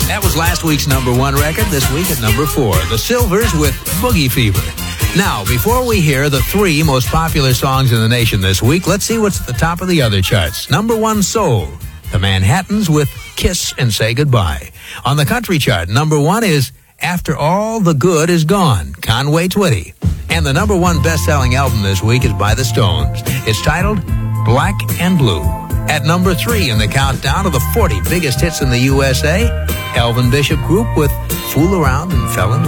That was last week's number 1 record. This week at number 4, The Silvers with Boogie Fever. Now, before we hear the 3 most popular songs in the nation this week, let's see what's at the top of the other charts. Number 1 soul, The Manhattans with Kiss and Say Goodbye. On the country chart, number 1 is After All the Good Is Gone, Conway Twitty. And the number 1 best-selling album this week is by the Stones. It's titled Black and Blue. At number 3 in the countdown of the 40 biggest hits in the USA, Elvin Bishop Group with Fool Around and Fell in Love.